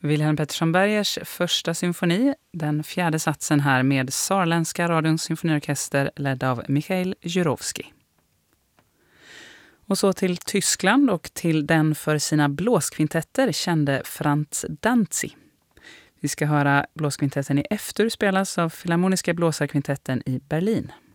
Wilhelm Pettersson Bergers första symfoni, den fjärde satsen här med Saarländska radions symfoniorkester ledd av Michail Jurovski. Och så till Tyskland och till den för sina blåskvintetter kände Franz Danzi. Vi ska höra blåskvintetten i F-dur spelas av Filharmoniska blåsarkvintetten i Berlin.